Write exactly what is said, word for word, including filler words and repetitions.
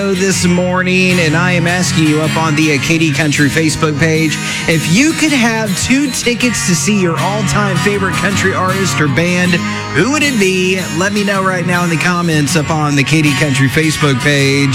This morning, and I am asking you up on the Katy Country Facebook page, if you could have two tickets to see your all-time favorite country artist or band, who would it be? Let me know right now in the comments up on the Katy Country Facebook page.